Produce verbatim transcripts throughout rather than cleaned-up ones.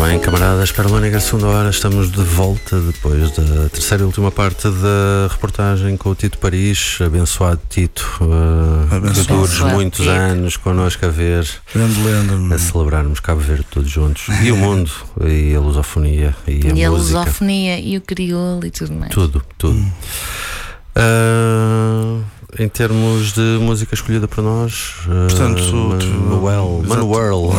bem, camaradas, para a única segunda hora estamos de volta depois da terceira e última parte da reportagem com o Tito Paris, abençoado Tito, uh, abençoado. que dures muitos Tito. anos connosco a ver, grande lenda, a celebrarmos Cabo Verde todos juntos, e o mundo, e a lusofonia, e a e música. a lusofonia, e o crioulo e tudo mais. Tudo, tudo. Hum. Uh, Em termos de música escolhida por nós, portanto, uh, Manuel, Manuel.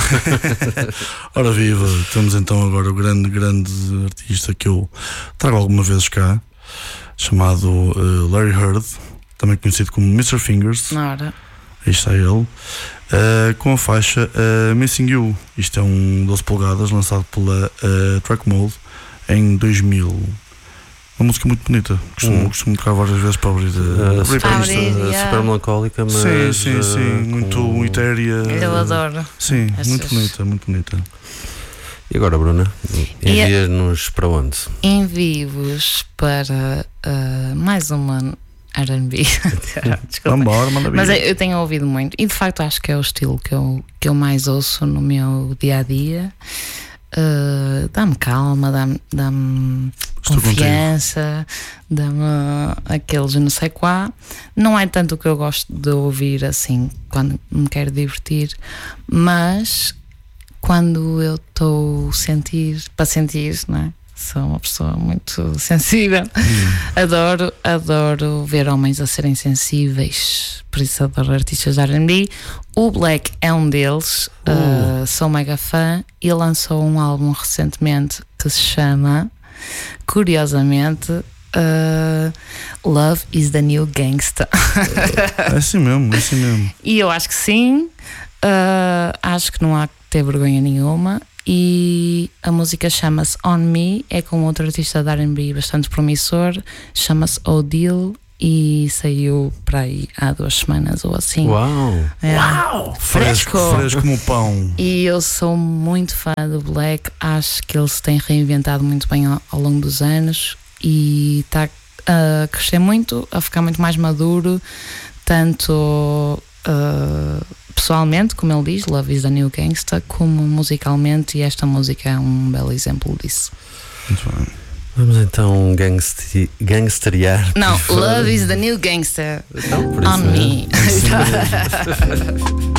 Ora viva, temos então agora o grande, grande artista que eu trago algumas vezes cá, chamado uh, Larry Heard, também conhecido como mister Fingers. Ora. Aí está ele, uh, com a faixa uh, Missing You. Isto é um doze polegadas lançado pela uh, Track Mode em dois mil. Uma música muito bonita, costumo, hum. costumo tocar várias vezes para abrir, uh, abrir para isto, uh, super melancólica, mas sim, sim, sim, uh, muito com... etérea. Eu adoro. Sim, Essas... muito bonita, muito bonita. E agora, Bruna, envia-nos para onde? Envio-vos para uh, mais uma R and B. Desculpa. Vambora, manda Mas eu tenho ouvido muito, e de facto acho que é o estilo que eu, que eu mais ouço no meu dia a dia. Uh, dá-me calma, dá-me, dá-me confiança, dá-me aquele je ne sais quoi. Não é tanto o que eu gosto de ouvir assim quando me quero divertir, mas quando eu estou sentir para sentir, não é? Sou uma pessoa muito sensível. Hum. Adoro, adoro ver homens a serem sensíveis. Por isso adoro artistas de R and B. O Black é um deles. Uh. Uh, sou mega fã. E lançou um álbum recentemente que se chama, curiosamente, uh, Love is the New Gangsta. É assim mesmo, é assim mesmo. E eu acho que sim. Uh, acho que não há que ter vergonha nenhuma. E a música chama-se On Me, é com outro artista de R and B bastante promissor, chama-se Odile e saiu para aí há duas semanas ou assim. Uau! É. Uau! Fresco, fresco como pão. E eu sou muito fã do Black, acho que ele se tem reinventado muito bem ao, ao longo dos anos e está a crescer muito, a ficar muito mais maduro, tanto uh, pessoalmente, como ele diz, Love is the New Gangsta, como musicalmente, e esta música é um belo exemplo disso. Muito bem. Vamos então gangsti- gangsteriar. Não, Love is the New Gangsta. Não, por isso On é. Me.